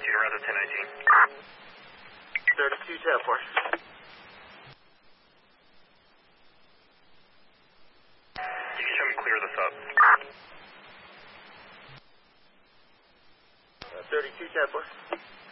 1019, around the 1019. 32 10 for. You can show me clear this up. 32 10 for.